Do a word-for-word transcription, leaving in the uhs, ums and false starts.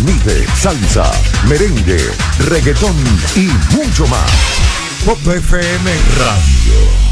transmite salsa, merengue, reggaetón y mucho más. Pop F M Radio.